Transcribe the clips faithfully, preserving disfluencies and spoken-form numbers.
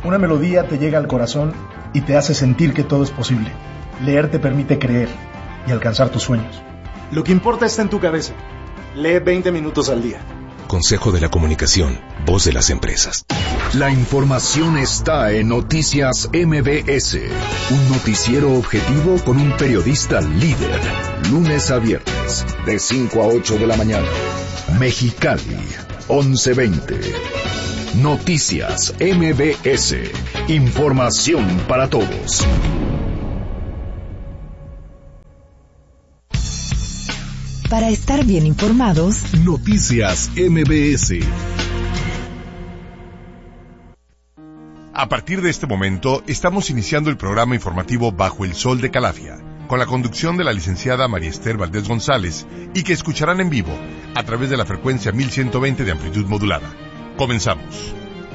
Una melodía te llega al corazón y te hace sentir que todo es posible. Leer te permite creer y alcanzar tus sueños. Lo que importa está en tu cabeza. Lee veinte minutos al día. Consejo de la Comunicación, voz de las empresas. La información está en Noticias M B S, un noticiero objetivo con un periodista líder, lunes a viernes, de cinco a ocho de la mañana. Mexicali, once veinte. Noticias M B S, información para todos. Para estar bien informados, Noticias M B S. A partir de este momento, estamos iniciando el programa informativo Bajo el Sol de Calafia, con la conducción de la licenciada María Esther Valdés González, y que escucharán en vivo a través de la frecuencia mil ciento veinte de amplitud modulada. Comenzamos.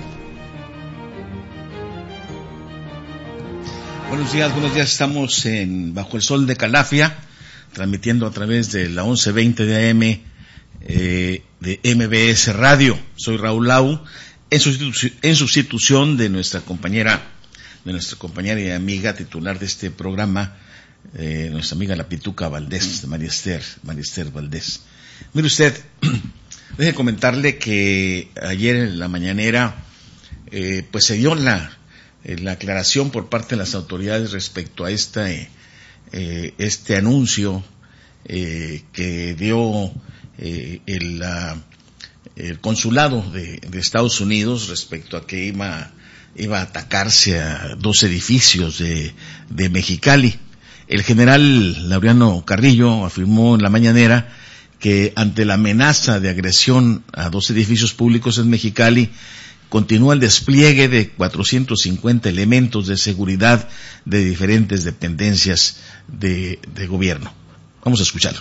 Buenos días, buenos días. Estamos en Bajo el Sol de Calafia, transmitiendo a través de la once veinte de A M eh, de M B S Radio. Soy Raúl Lau, en, sustitu- en sustitución de nuestra compañera, de nuestra compañera y amiga titular de este programa, eh, nuestra amiga la Pituca Valdés, María Esther, María Esther Valdés. Mire usted, déjeme comentarle que ayer en la mañanera, eh, pues se dio la, eh, la aclaración por parte de las autoridades respecto a esta eh, Eh, este anuncio eh, que dio eh, el, uh, el consulado de, de Estados Unidos respecto a que iba, iba a atacarse a dos edificios de, de Mexicali. El general Laureano Carrillo afirmó en la mañanera que ante la amenaza de agresión a dos edificios públicos en Mexicali, continúa el despliegue de cuatrocientos cincuenta elementos de seguridad de diferentes dependencias de, de gobierno. Vamos a escucharlo.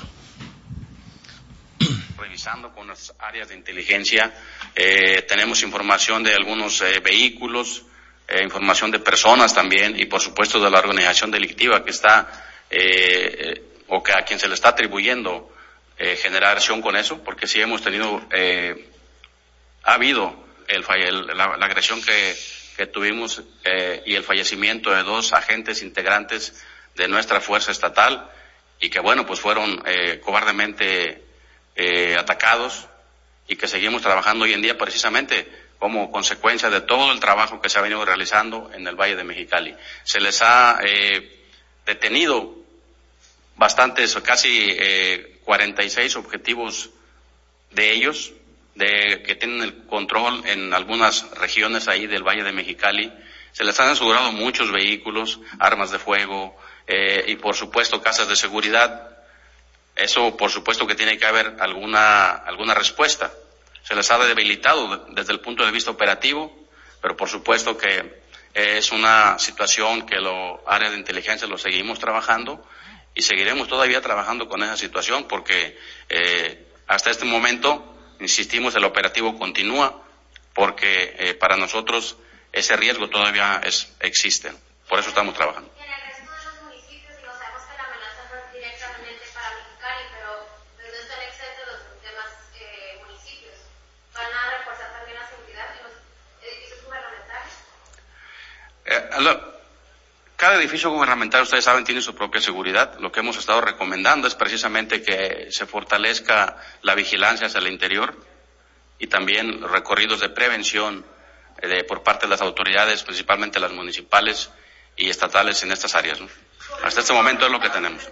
Revisando con las áreas de inteligencia, eh, tenemos información de algunos eh, vehículos, eh, información de personas también, y por supuesto de la organización delictiva que está, eh, o que a quien se le está atribuyendo eh, generar acción con eso, porque sí hemos tenido, eh, ha habido El, el, la, la agresión que, que tuvimos eh, y el fallecimiento de dos agentes integrantes de nuestra fuerza estatal, y que bueno, pues fueron eh, cobardemente eh, atacados, y que seguimos trabajando hoy en día precisamente como consecuencia de todo el trabajo que se ha venido realizando en el Valle de Mexicali. Se les ha eh, detenido bastantes, casi eh, cuarenta y seis objetivos de ellos, de que tienen el control en algunas regiones ahí del Valle de Mexicali. Se les han asegurado muchos vehículos, armas de fuego, eh, y por supuesto casas de seguridad. Eso por supuesto que tiene que haber alguna, alguna respuesta. Se les ha debilitado desde el punto de vista operativo, pero por supuesto que es una situación que los áreas de inteligencia lo seguimos trabajando, y seguiremos todavía trabajando con esa situación, porque eh, hasta este momento, insistimos, el operativo continúa, porque eh, para nosotros ese riesgo todavía es, existe. Por eso estamos trabajando. En el resto de los municipios, digo, sabemos que la amenaza no es directamente para Mexicali, pero pues no están exentos los demás eh, municipios. ¿Van a reforzar también la seguridad en los edificios gubernamentales? Eh, lo, Cada edificio gubernamental, ustedes saben, tiene su propia seguridad. Lo que hemos estado recomendando es precisamente que se fortalezca la vigilancia hacia el interior, y también recorridos de prevención eh, de, por parte de las autoridades, principalmente las municipales y estatales en estas áreas, ¿no? Hasta este momento es lo que tenemos.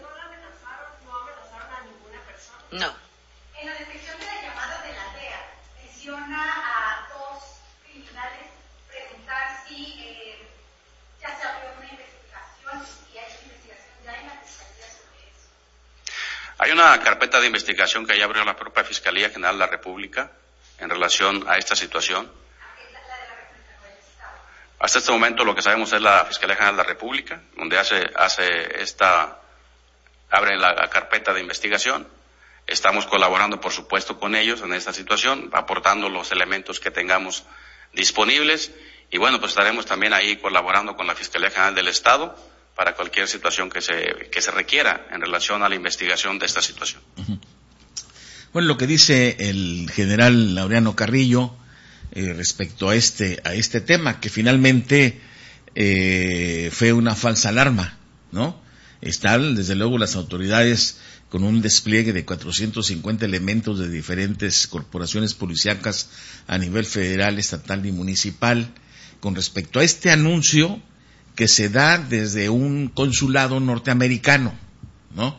No. En la descripción de la llamada de la D E A, menciona a dos criminales preguntar si eh, ya se abrió una investigación, si hay investigación ya en la Fiscalía sobre eso. Hay una carpeta de investigación que ya abrió la propia Fiscalía General de la República en relación a esta situación. Hasta este momento lo que sabemos es la Fiscalía General de la República, donde hace, hace esta, abre la carpeta de investigación. Estamos colaborando, por supuesto, con ellos en esta situación, aportando los elementos que tengamos disponibles, y bueno, pues estaremos también ahí colaborando con la Fiscalía General del Estado para cualquier situación que se, que se requiera en relación a la investigación de esta situación. Uh-huh. Bueno, lo que dice el general Laureano Carrillo eh, respecto a este, a este tema, que finalmente eh, fue una falsa alarma, ¿no? Están, desde luego, las autoridades con un despliegue de cuatrocientos cincuenta elementos de diferentes corporaciones policíacas a nivel federal, estatal y municipal, con respecto a este anuncio que se da desde un consulado norteamericano, ¿no?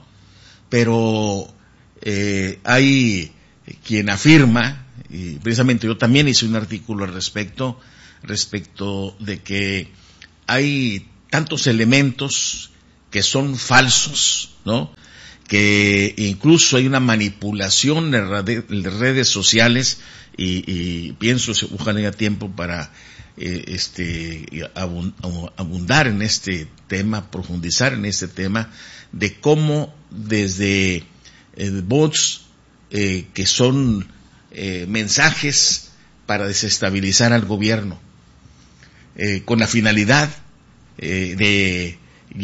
Pero eh, hay quien afirma, y precisamente yo también hice un artículo al respecto, respecto de que hay tantos elementos que son falsos, ¿no? Que incluso hay una manipulación de redes sociales y, y pienso, ojalá haya tiempo para eh, este abundar en este tema, profundizar en este tema, de cómo desde eh, bots eh, que son eh, mensajes para desestabilizar al gobierno, eh, con la finalidad eh, de,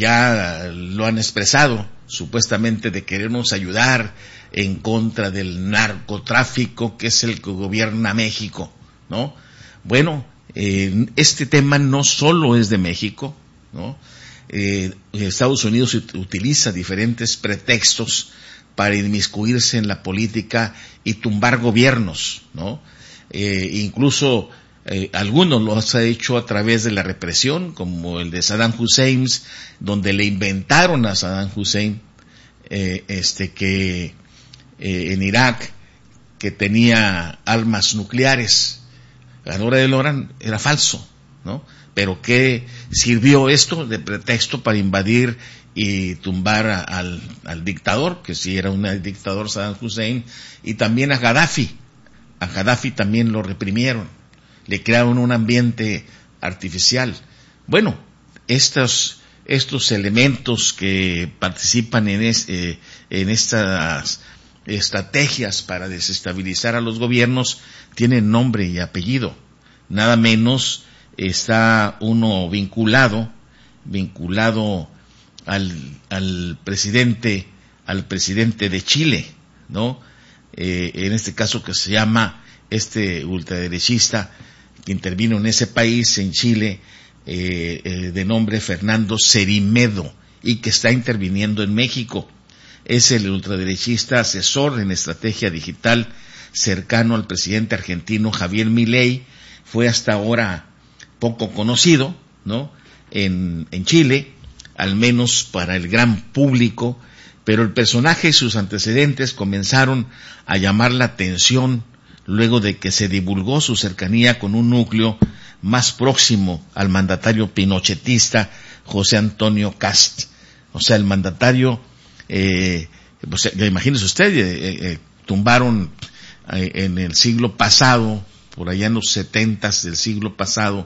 ya lo han expresado, supuestamente de querernos ayudar en contra del narcotráfico que es el que gobierna México, ¿no? Bueno, eh, este tema no solo es de México, ¿no? Eh, Estados Unidos utiliza diferentes pretextos para inmiscuirse en la política y tumbar gobiernos, ¿no? Eh, incluso eh, algunos lo ha hecho a través de la represión, como el de Saddam Hussein, donde le inventaron a Saddam Hussein eh, este que eh, en Irak que tenía armas nucleares. A la hora de la hora era falso, ¿no? Pero ¿qué sirvió esto de pretexto para invadir y tumbar a, al, al dictador, que sí era un dictador, Saddam Hussein, y también a Gaddafi? A Gaddafi también lo reprimieron, le crearon un ambiente artificial. Bueno, estos estos elementos que participan en, es, eh, en estas estrategias para desestabilizar a los gobiernos tienen nombre y apellido. Nada menos está uno vinculado, vinculado al, al presidente, al presidente de Chile, ¿no? Eh, en este caso que se llama este ultraderechista que intervino en ese país, en Chile, eh, eh, de nombre Fernando Cerimedo, y que está interviniendo en México. Es el ultraderechista asesor en estrategia digital cercano al presidente argentino Javier Milei. Fue hasta ahora poco conocido, ¿no? En, en Chile, al menos para el gran público, pero el personaje y sus antecedentes comenzaron a llamar la atención luego de que se divulgó su cercanía con un núcleo más próximo al mandatario pinochetista José Antonio Kast. O sea, el mandatario, eh, pues, imagínese usted, eh, eh, tumbaron eh, en el siglo pasado, por allá en los setentas del siglo pasado,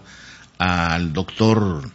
al doctor,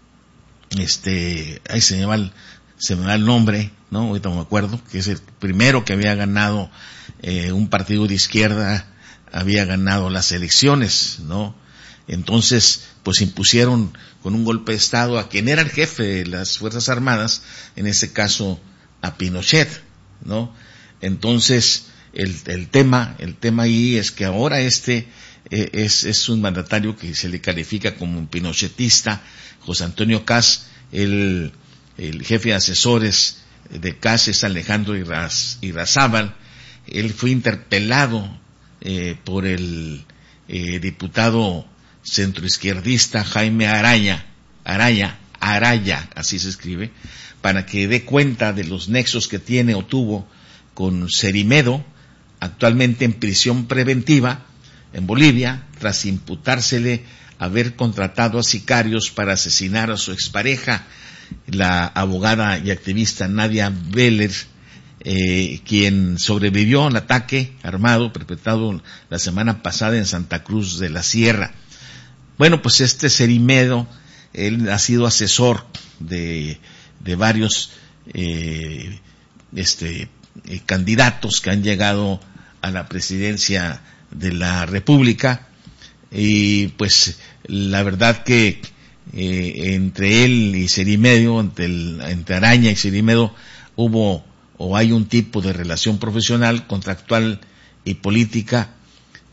este, ahí se me va el, se me va el nombre, ¿no? Ahorita no me acuerdo, que es el primero que había ganado eh, un partido de izquierda, había ganado las elecciones, ¿no? Entonces, pues impusieron con un golpe de Estado a quien era el jefe de las Fuerzas Armadas, en ese caso a Pinochet, ¿no? Entonces, el, el tema, el tema ahí es que ahora este eh, es, es un mandatario que se le califica como un pinochetista, José Antonio Kast. el, el jefe de asesores de Kast es Alejandro Irraz, Irrazábal. Él fue interpelado eh, por el eh, diputado centroizquierdista Jaime Araya, Araya, Araya, así se escribe, para que dé cuenta de los nexos que tiene o tuvo con Cerimedo, actualmente en prisión preventiva en Bolivia, tras imputársele haber contratado a sicarios para asesinar a su expareja, la abogada y activista Nadia Beller, eh, quien sobrevivió al ataque armado perpetrado la semana pasada en Santa Cruz de la Sierra. Bueno, pues este Cerimedo, él ha sido asesor de, de varios eh, este, eh, candidatos que han llegado a la presidencia de la República, y pues la verdad que eh, entre él y Cerimedo, entre, el, entre Araña y Cerimedo, hubo o hay un tipo de relación profesional, contractual y política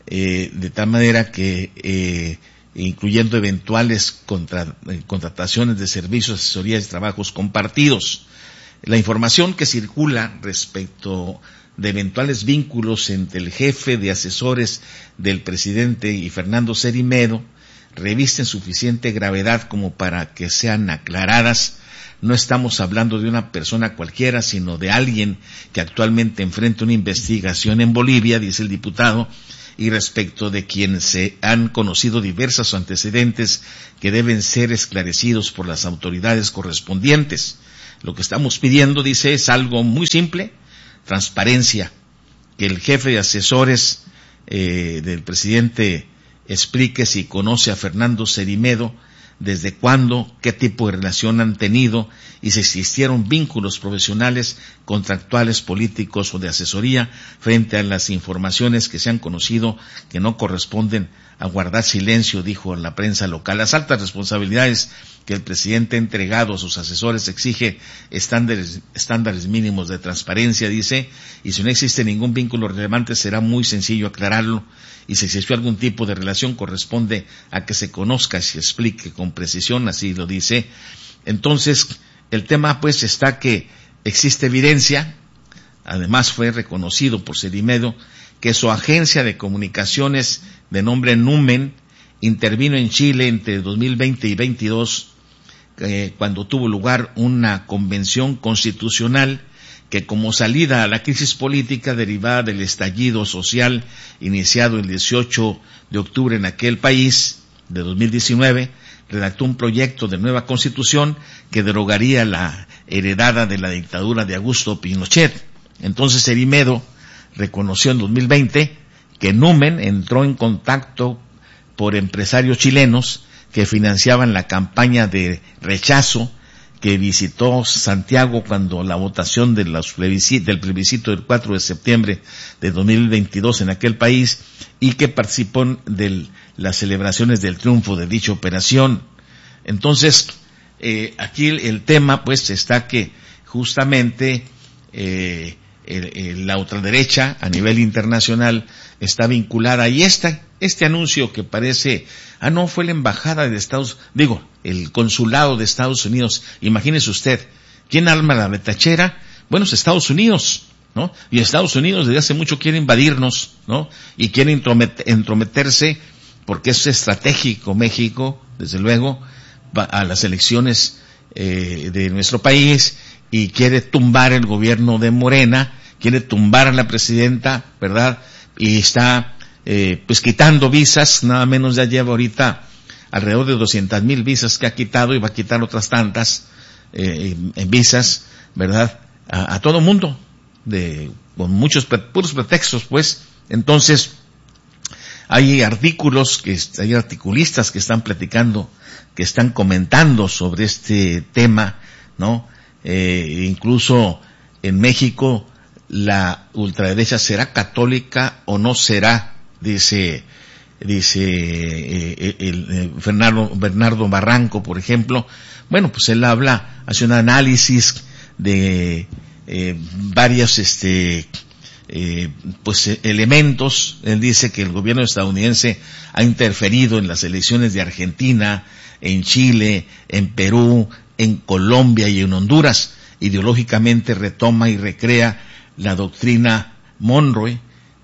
eh, de tal manera que, eh, incluyendo eventuales contra, eh, contrataciones de servicios, asesorías y trabajos compartidos. La información que circula respecto de eventuales vínculos entre el jefe de asesores del presidente y Fernando Cerimedo revisten suficiente gravedad como para que sean aclaradas. No estamos hablando de una persona cualquiera, sino de alguien que actualmente enfrenta una investigación en Bolivia, dice el diputado, y respecto de quien se han conocido diversos antecedentes que deben ser esclarecidos por las autoridades correspondientes. Lo que estamos pidiendo, dice, es algo muy simple: transparencia, que el jefe de asesores eh, del presidente explique si conoce a Fernando Cerimedo, desde cuándo, qué tipo de relación han tenido y si existieron vínculos profesionales, contractuales, políticos o de asesoría frente a las informaciones que se han conocido que no corresponden a guardar silencio, dijo la prensa local. Las altas responsabilidades que el presidente ha entregado a sus asesores exige estándares, estándares mínimos de transparencia, dice, y si no existe ningún vínculo relevante será muy sencillo aclararlo, y si existió algún tipo de relación corresponde a que se conozca y se explique con precisión, así lo dice. Entonces, el tema pues está que existe evidencia, además fue reconocido por Cerimedo, que su agencia de comunicaciones de nombre Numen intervino en Chile entre dos mil veinte y veintidós, eh, cuando tuvo lugar una convención constitucional que, como salida a la crisis política derivada del estallido social iniciado el dieciocho de octubre en aquel país de dos mil diecinueve, redactó un proyecto de nueva constitución que derogaría la heredada de la dictadura de Augusto Pinochet. Entonces Cerimedo reconoció en dos mil veinte que Numen entró en contacto por empresarios chilenos que financiaban la campaña de rechazo que visitó Santiago cuando la votación de los plebiscit- del plebiscito del cuatro de septiembre de dos mil veintidós en aquel país, y que participó de las celebraciones del triunfo de dicha operación. Entonces, eh, aquí el, el tema pues está que justamente eh, el, el, la ultraderecha a nivel internacional está vinculada, y esta, este anuncio que parece, ah no, fue la embajada de Estados, digo, el consulado de Estados Unidos. Imagínese usted, ¿quién arma la retachera? Bueno, es Estados Unidos, ¿no? Y Estados Unidos desde hace mucho quiere invadirnos, ¿no? Y quiere entrometer, entrometerse, porque es estratégico México, desde luego, a las elecciones eh, de nuestro país, y quiere tumbar el gobierno de Morena, quiere tumbar a la presidenta, ¿verdad? Y está eh, pues quitando visas, nada menos ya lleva ahorita alrededor de doscientas mil visas que ha quitado, y va a quitar otras tantas eh, en visas, ¿verdad? A, a todo mundo, de, con muchos pre, puros pretextos, pues. Entonces, hay artículos, que hay articulistas que están platicando, que están comentando sobre este tema, ¿no? Eh, incluso en México, la ultraderecha será católica o no será, dice, dice eh, el, el Bernardo, Bernardo Barranco, por ejemplo. Bueno, pues él habla, hace un análisis de eh, varios, este, eh, pues elementos. Él dice que el gobierno estadounidense ha interferido en las elecciones de Argentina, en Chile, en Perú, en Colombia y en Honduras. Ideológicamente retoma y recrea la doctrina Monroe,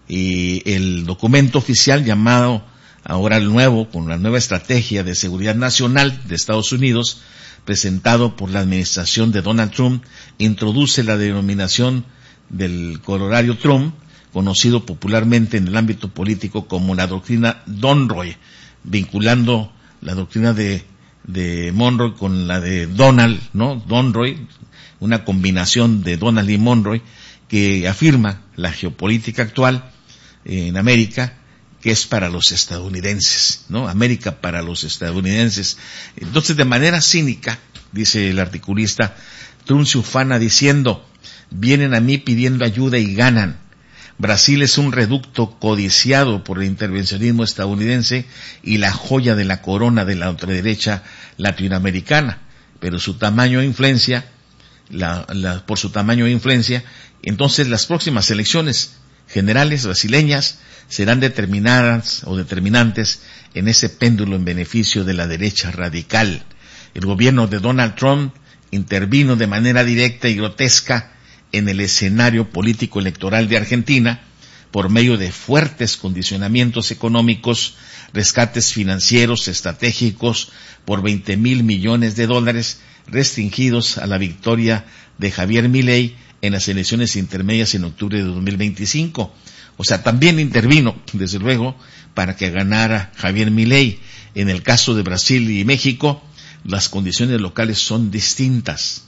y el documento oficial llamado ahora el nuevo, con la nueva estrategia de seguridad nacional de Estados Unidos, presentado por la administración de Donald Trump, introduce la denominación del corolario Trump, conocido popularmente en el ámbito político como la doctrina Monroe, vinculando la doctrina de, de Monroe con la de Donald, ¿no? Monroe, una combinación de Donald y Monroe, que afirma la geopolítica actual en América, que es para los estadounidenses, ¿no? América para los estadounidenses. Entonces, de manera cínica, dice el articulista, Trump se ufana diciendo: vienen a mí pidiendo ayuda y ganan. Brasil es un reducto codiciado por el intervencionismo estadounidense y la joya de la corona de la ultraderecha latinoamericana, pero su tamaño e influencia, la, la, por su tamaño e influencia, entonces las próximas elecciones generales brasileñas serán determinadas o determinantes en ese péndulo en beneficio de la derecha radical. El gobierno de Donald Trump intervino de manera directa y grotesca en el escenario político electoral de Argentina por medio de fuertes condicionamientos económicos, rescates financieros estratégicos por veinte mil millones de dólares restringidos a la victoria de Javier Milei en las elecciones intermedias en octubre de dos mil veinticinco. O sea, también intervino, desde luego, para que ganara Javier Milei. En el caso de Brasil y México, las condiciones locales son distintas.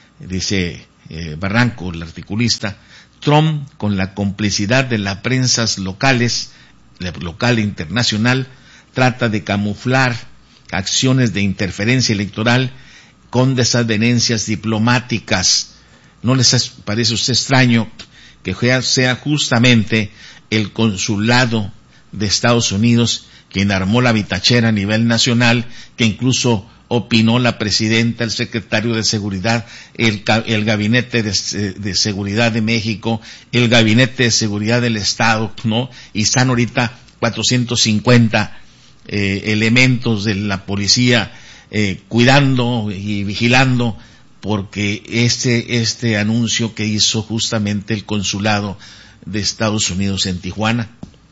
Dice eh, Barranco, el articulista, Trump, con la complicidad de las prensas locales, local e internacional, trata de camuflar acciones de interferencia electoral con desavenencias diplomáticas. ¿No les parece a usted extraño que sea justamente el consulado de Estados Unidos quien armó la vitachera a nivel nacional, que incluso opinó la presidenta, el secretario de Seguridad, el, el Gabinete de, de Seguridad de México, el Gabinete de Seguridad del Estado, ¿no? Y están ahorita cuatrocientos cincuenta eh, elementos de la policía eh, cuidando y vigilando, porque este, este anuncio que hizo justamente el consulado de Estados Unidos en Tijuana.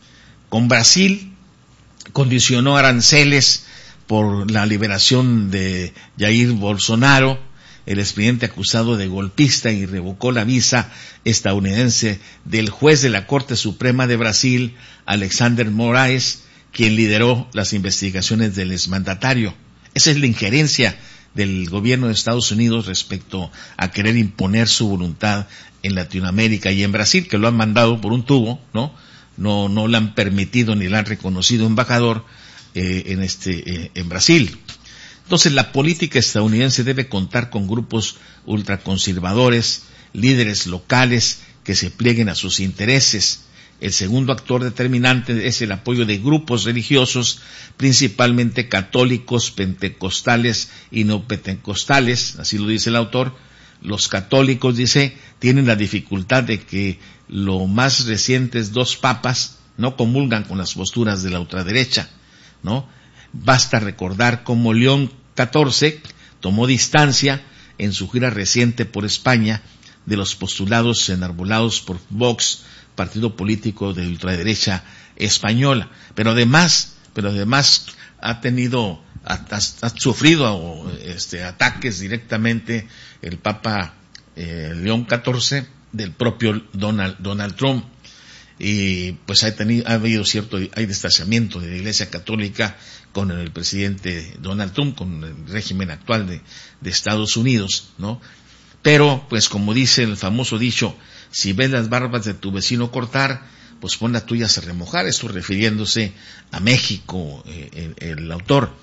Con Brasil, condicionó aranceles por la liberación de Jair Bolsonaro, el expresidente acusado de golpista, y revocó la visa estadounidense del juez de la Corte Suprema de Brasil, Alexander Moraes, quien lideró las investigaciones del exmandatario. Esa es la injerencia del gobierno de Estados Unidos respecto a querer imponer su voluntad en Latinoamérica y en Brasil, que lo han mandado por un tubo, ¿no? No, no le han permitido ni le han reconocido embajador eh, en este, eh, en Brasil. Entonces, la política estadounidense debe contar con grupos ultraconservadores, líderes locales que se plieguen a sus intereses. El segundo actor determinante es el apoyo de grupos religiosos, principalmente católicos, pentecostales y no pentecostales, así lo dice el autor. Los católicos, dice, tienen la dificultad de que los más recientes dos papas no comulgan con las posturas de la ultraderecha, ¿no? Basta recordar cómo León catorce tomó distancia en su gira reciente por España de los postulados enarbolados por Vox, partido político de ultraderecha española. Pero además, pero además ha tenido, ha, ha, ha sufrido este, ataques directamente el Papa eh, León catorce del propio Donald, Donald Trump. Y pues ha tenido, ha habido cierto, hay distanciamiento de la Iglesia Católica con el presidente Donald Trump, con el régimen actual de, de Estados Unidos, ¿no? Pero, pues como dice el famoso dicho, si ves las barbas de tu vecino cortar, pues pon las tuyas a remojar. Esto refiriéndose a México, eh, el, el autor.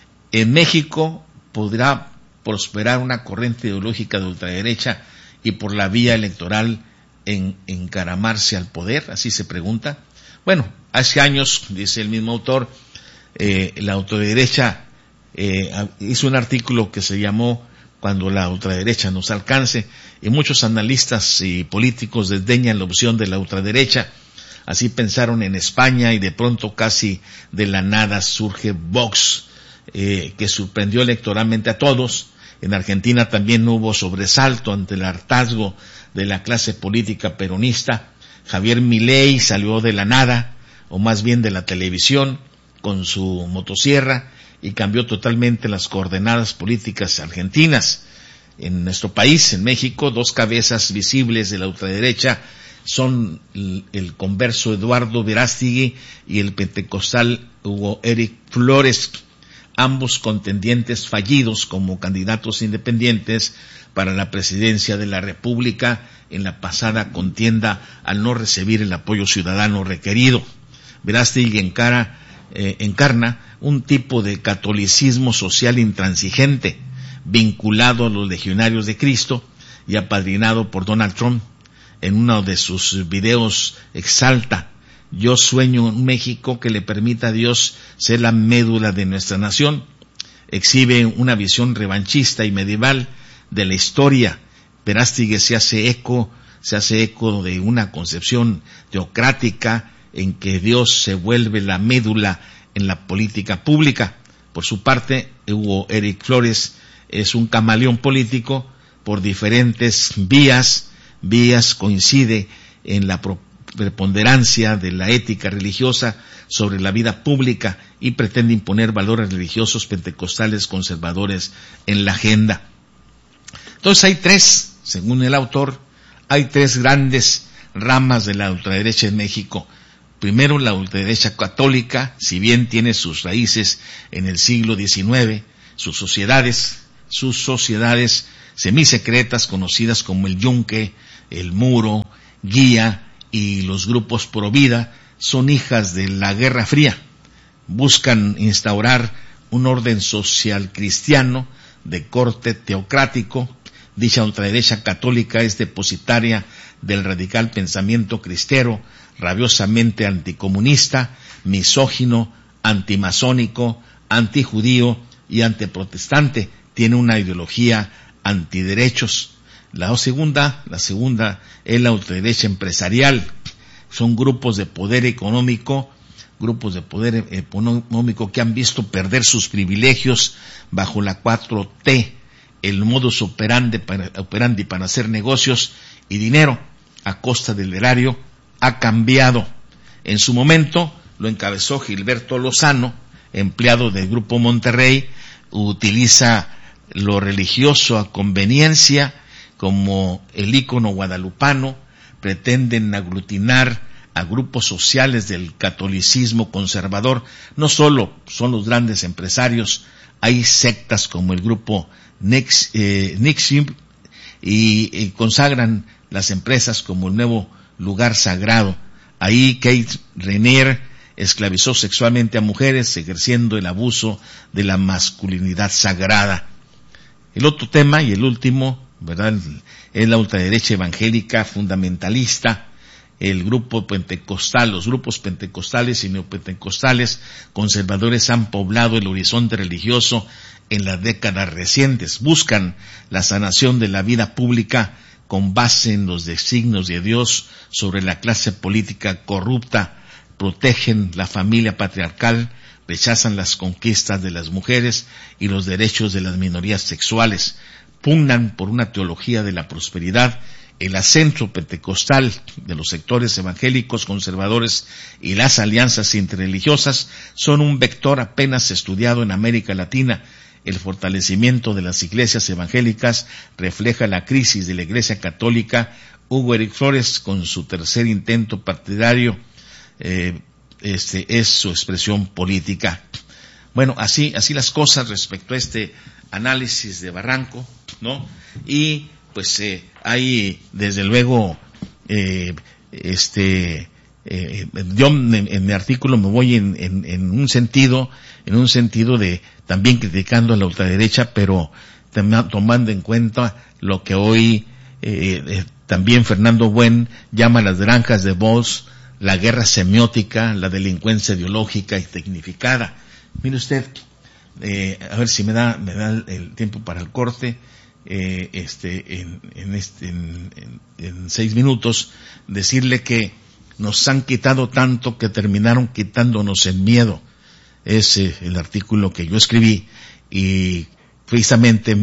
En México podrá prosperar una corriente ideológica de ultraderecha y por la vía electoral en encaramarse al poder, así se pregunta. Bueno, hace años, dice el mismo autor, eh, la ultraderecha eh, hizo un artículo que se llamó Cuando la ultraderecha nos alcance, y muchos analistas y políticos desdeñan la opción de la ultraderecha. Así pensaron en España y de pronto casi de la nada surge Vox, eh, que sorprendió electoralmente a todos. En Argentina también hubo sobresalto ante el hartazgo de la clase política peronista. Javier Milei salió de la nada, o más bien de la televisión, con su motosierra, y cambió totalmente las coordenadas políticas argentinas. En nuestro país, en México, dos cabezas visibles de la ultraderecha son el, el converso Eduardo Verástegui y el pentecostal Hugo Eric Flores, ambos contendientes fallidos como candidatos independientes para la presidencia de la República en la pasada contienda al no recibir el apoyo ciudadano requerido. Verástegui encara, eh, encarna un tipo de catolicismo social intransigente, vinculado a los legionarios de Cristo y apadrinado por Donald Trump. En uno de sus videos exalta: yo sueño un México que le permita a Dios ser la médula de nuestra nación. Exhibe una visión revanchista y medieval de la historia. Verástegui se hace eco, se hace eco de una concepción teocrática en que Dios se vuelve la médula en la política pública. Por su parte, Hugo Eric Flores es un camaleón político por diferentes vías, vías coincide en la preponderancia de la ética religiosa sobre la vida pública y pretende imponer valores religiosos pentecostales conservadores en la agenda. Entonces hay tres, según el autor, hay tres grandes ramas de la ultraderecha en México. Primero, la ultraderecha católica, si bien tiene sus raíces en el siglo diecinueve, sus sociedades, sus sociedades semisecretas conocidas como el Yunque, el Muro, Guía y los grupos Pro Vida son hijas de la Guerra Fría. Buscan instaurar un orden social cristiano de corte teocrático. Dicha ultraderecha católica es depositaria del radical pensamiento cristero, rabiosamente anticomunista, misógino, antimasónico, antijudío y antiprotestante. Tiene una ideología antiderechos. La segunda, la segunda es la ultraderecha empresarial. Son grupos de poder económico, grupos de poder económico que han visto perder sus privilegios bajo la cuatro T, el modus operandi para, operandi para hacer negocios y dinero a costa del erario ha cambiado. En su momento lo encabezó Gilberto Lozano, empleado del Grupo Monterrey, utiliza lo religioso a conveniencia como el ícono guadalupano, pretenden aglutinar a grupos sociales del catolicismo conservador. No solo son los grandes empresarios, hay sectas como el grupo Nex, eh, Nixium y, y consagran las empresas como el nuevo lugar sagrado. Ahí Kate Renier esclavizó sexualmente a mujeres, ejerciendo el abuso de la masculinidad sagrada. El otro tema y el último, ¿verdad?, es la ultraderecha evangélica fundamentalista, el grupo pentecostal, los grupos pentecostales y neopentecostales conservadores han poblado el horizonte religioso en las décadas recientes. Buscan la sanación de la vida pública con base en los designios de Dios sobre la clase política corrupta, protegen la familia patriarcal, rechazan las conquistas de las mujeres y los derechos de las minorías sexuales, pugnan por una teología de la prosperidad. El ascenso pentecostal de los sectores evangélicos conservadores y las alianzas interreligiosas son un vector apenas estudiado en América Latina. El fortalecimiento de las iglesias evangélicas refleja la crisis de la Iglesia Católica. Hugo Eric Flores, con su tercer intento partidario, eh, este es su expresión política. Bueno, así, así las cosas respecto a este análisis de Barranco, ¿no? Y pues eh, hay desde luego eh, este eh, yo en, en mi artículo me voy en, en, en un sentido en un sentido de también criticando a la ultraderecha, pero también tomando en cuenta lo que hoy eh, eh, también Fernando Buen llama las granjas de voz, la guerra semiótica, la delincuencia ideológica y tecnificada. Mire usted, eh, a ver si me da me da el, el tiempo para el corte. Eh, este, en, en, este, en, en, en seis minutos, decirle que nos han quitado tanto que terminaron quitándonos el miedo. Es eh, el artículo que yo escribí y precisamente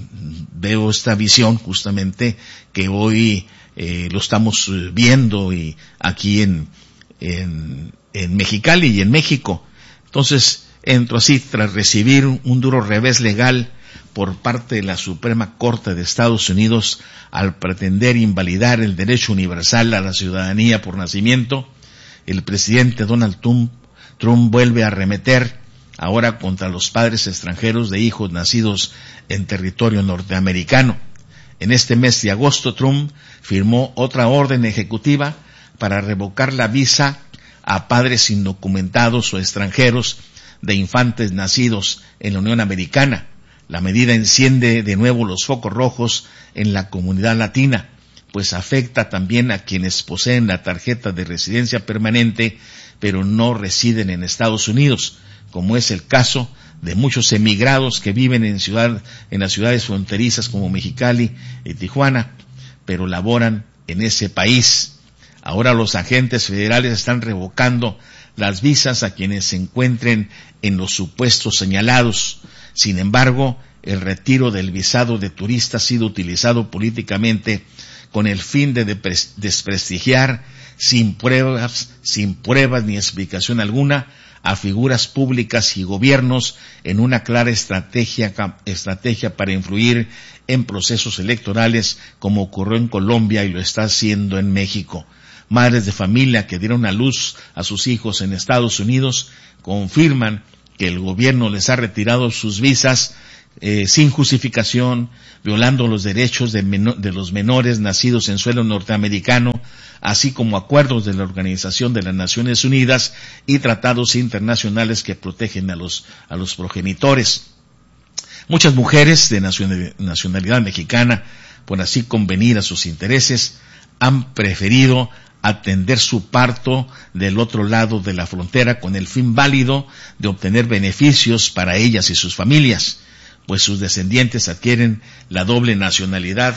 veo esta visión justamente que hoy eh, lo estamos viendo y aquí en, en, en Mexicali y en México. Entonces entro así tras recibir un, un duro revés legal por parte de la Suprema Corte de Estados Unidos al pretender invalidar el derecho universal a la ciudadanía por nacimiento. El presidente Donald Trump, Trump vuelve a arremeter ahora contra los padres extranjeros de hijos nacidos en territorio norteamericano. En este mes de agosto, Trump firmó otra orden ejecutiva para revocar la visa a padres indocumentados o extranjeros de infantes nacidos en la Unión Americana. La medida enciende de nuevo los focos rojos en la comunidad latina, pues afecta también a quienes poseen la tarjeta de residencia permanente, pero no residen en Estados Unidos, como es el caso de muchos emigrados que viven en ciudad, en las ciudades fronterizas como Mexicali y Tijuana, pero laboran en ese país. Ahora los agentes federales están revocando las visas a quienes se encuentren en los supuestos señalados. Sin embargo, el retiro del visado de turista ha sido utilizado políticamente con el fin de desprestigiar sin pruebas, sin pruebas ni explicación alguna a figuras públicas y gobiernos en una clara estrategia, estrategia para influir en procesos electorales, como ocurrió en Colombia y lo está haciendo en México. Madres de familia que dieron a luz a sus hijos en Estados Unidos confirman que el gobierno les ha retirado sus visas eh, sin justificación, violando los derechos de, menor, de los menores nacidos en suelo norteamericano, así como acuerdos de la Organización de las Naciones Unidas y tratados internacionales que protegen a los, a los progenitores. Muchas mujeres de nacionalidad mexicana, por así convenir a sus intereses, han preferido atender su parto del otro lado de la frontera con el fin válido de obtener beneficios para ellas y sus familias, pues sus descendientes adquieren la doble nacionalidad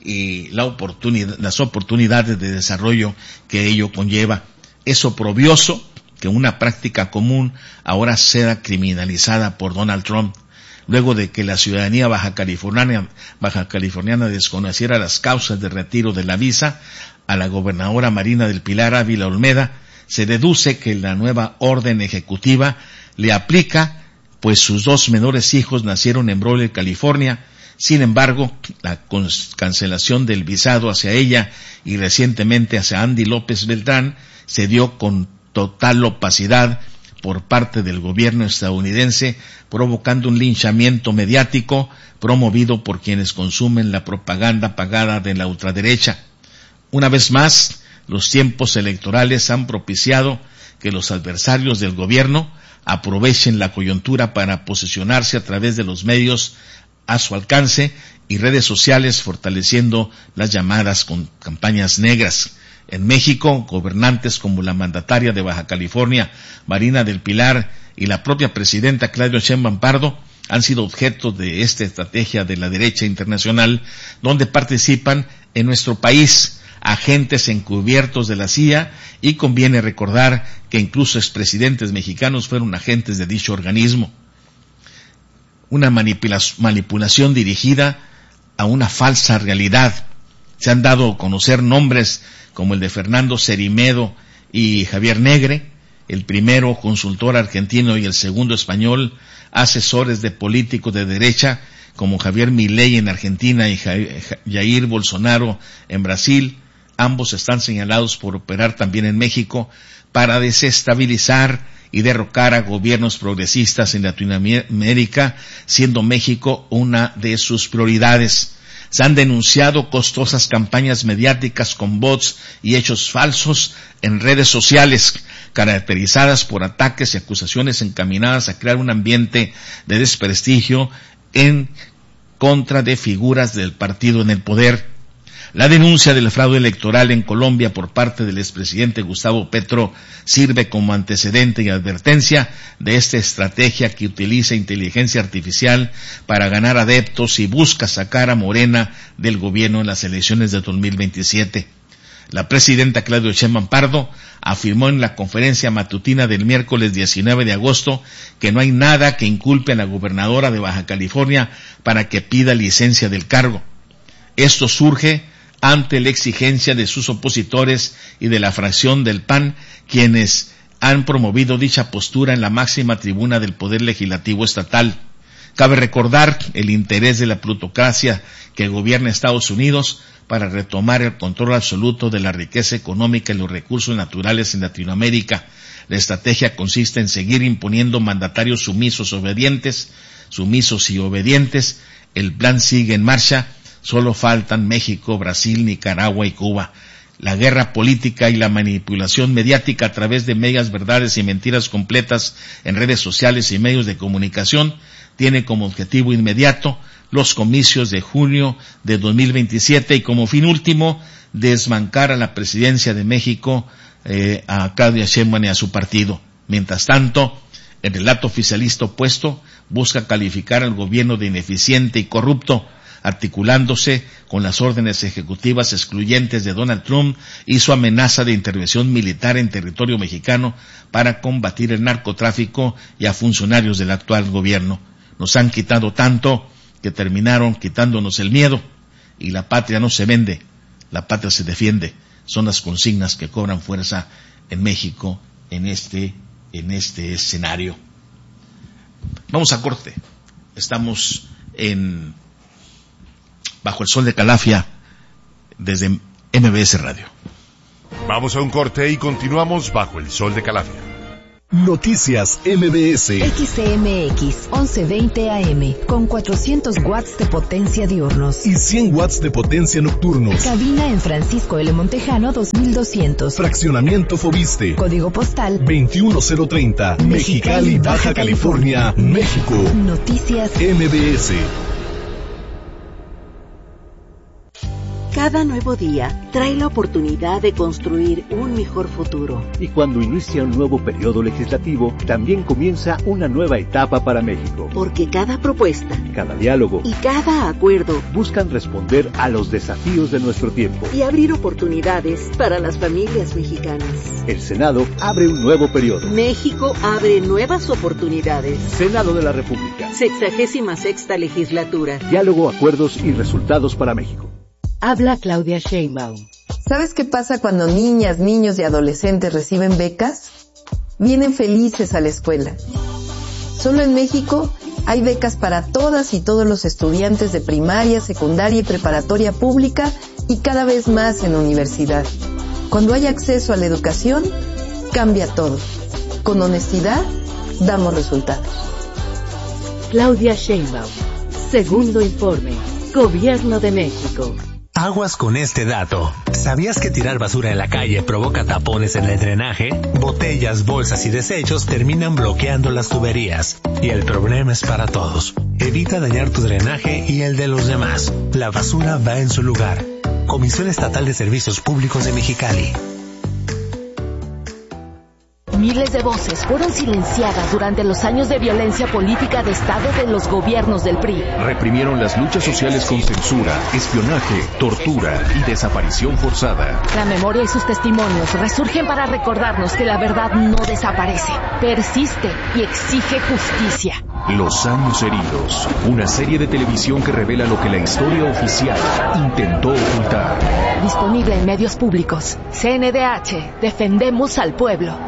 y la oportunidad, las oportunidades de desarrollo que ello conlleva. Es oprobioso que una práctica común ahora sea criminalizada por Donald Trump, luego de que la ciudadanía baja californiana, baja californiana desconociera las causas de retiro de la visa a la gobernadora Marina del Pilar Ávila Olmeda. Se deduce que la nueva orden ejecutiva le aplica, pues sus dos menores hijos nacieron en Brawley, California. Sin embargo, la cancelación del visado hacia ella y recientemente hacia Andy López Beltrán se dio con total opacidad por parte del gobierno estadounidense, provocando un linchamiento mediático promovido por quienes consumen la propaganda pagada de la ultraderecha. Una vez más, los tiempos electorales han propiciado que los adversarios del gobierno aprovechen la coyuntura para posicionarse a través de los medios a su alcance y redes sociales, fortaleciendo las llamadas con campañas negras. En México, gobernantes como la mandataria de Baja California, Marina del Pilar, y la propia presidenta Claudia Sheinbaum Pardo han sido objeto de esta estrategia de la derecha internacional, donde participan en nuestro país agentes encubiertos de la C I A, y conviene recordar que incluso expresidentes mexicanos fueron agentes de dicho organismo. Una manipulación dirigida a una falsa realidad. Se han dado a conocer nombres como el de Fernando Cerimedo y Javier Negre, el primero consultor argentino y el segundo español, asesores de políticos de derecha como Javier Milei en Argentina y Jair Bolsonaro en Brasil. Ambos están señalados por operar también en México para desestabilizar y derrocar a gobiernos progresistas en Latinoamérica, siendo México una de sus prioridades. Se han denunciado costosas campañas mediáticas con bots y hechos falsos en redes sociales, caracterizadas por ataques y acusaciones encaminadas a crear un ambiente de desprestigio en contra de figuras del partido en el poder. La denuncia del fraude electoral en Colombia por parte del expresidente Gustavo Petro sirve como antecedente y advertencia de esta estrategia que utiliza inteligencia artificial para ganar adeptos y busca sacar a Morena del gobierno en las elecciones de dos mil veintisiete. La presidenta Claudia Sheinbaum Pardo afirmó en la conferencia matutina del miércoles diecinueve de agosto que no hay nada que inculpe a la gobernadora de Baja California para que pida licencia del cargo. Esto surge ante la exigencia de sus opositores y de la fracción del P A N, quienes han promovido dicha postura en la máxima tribuna del Poder Legislativo Estatal. Cabe recordar el interés de la plutocracia que gobierna Estados Unidos para retomar el control absoluto de la riqueza económica y los recursos naturales en Latinoamérica. La estrategia consiste en seguir imponiendo mandatarios sumisos, obedientes, sumisos y obedientes. El plan sigue en marcha. Solo faltan México, Brasil, Nicaragua y Cuba. La guerra política y la manipulación mediática a través de medias verdades y mentiras completas en redes sociales y medios de comunicación tiene como objetivo inmediato los comicios de junio de dos mil veintisiete y como fin último desbancar a la presidencia de México, eh, a Claudia Sheinbaum y a su partido. Mientras tanto, el relato oficialista opuesto busca calificar al gobierno de ineficiente y corrupto, articulándose con las órdenes ejecutivas excluyentes de Donald Trump y su amenaza de intervención militar en territorio mexicano para combatir el narcotráfico y a funcionarios del actual gobierno. Nos han quitado tanto que terminaron quitándonos el miedo, y la patria no se vende, la patria se defiende. Son las consignas que cobran fuerza en México en este, en este escenario. Vamos a corte. Estamos en Bajo el Sol de Calafia desde M B S Radio. Vamos a un corte y continuamos Bajo el Sol de Calafia. Noticias M B S. X M X once veinte A M con cuatrocientos watts de potencia diurnos y cien watts de potencia nocturnos. Cabina en Francisco L. Montejano dos mil doscientos. Fraccionamiento Fobiste. Código postal veintiuno cero treinta. Mexicali, Baja California, México. Noticias M B S. Cada nuevo día trae la oportunidad de construir un mejor futuro. Y cuando inicia un nuevo periodo legislativo, también comienza una nueva etapa para México. Porque cada propuesta, cada diálogo y cada acuerdo buscan responder a los desafíos de nuestro tiempo y abrir oportunidades para las familias mexicanas. El Senado abre un nuevo periodo. México abre nuevas oportunidades. Senado de la República. Sexagésima sexta legislatura. Diálogo, acuerdos y resultados para México. Habla Claudia Sheinbaum. ¿Sabes qué pasa cuando niñas, niños y adolescentes reciben becas? Vienen felices a la escuela. Solo en México hay becas para todas y todos los estudiantes de primaria, secundaria y preparatoria pública y cada vez más en universidad. Cuando hay acceso a la educación, cambia todo. Con honestidad, damos resultados. Claudia Sheinbaum. Segundo informe. Gobierno de México. Aguas con este dato. ¿Sabías que tirar basura en la calle provoca tapones en el drenaje? Botellas, bolsas y desechos terminan bloqueando las tuberías. Y el problema es para todos. Evita dañar tu drenaje y el de los demás. La basura va en su lugar. Comisión Estatal de Servicios Públicos de Mexicali. Miles de voces fueron silenciadas durante los años de violencia política de Estado de los gobiernos del P R I. Reprimieron las luchas sociales con censura, espionaje, tortura y desaparición forzada. La memoria y sus testimonios resurgen para recordarnos que la verdad no desaparece, persiste y exige justicia. Los años heridos, una serie de televisión que revela lo que la historia oficial intentó ocultar. Disponible en medios públicos. C N D H, defendemos al pueblo.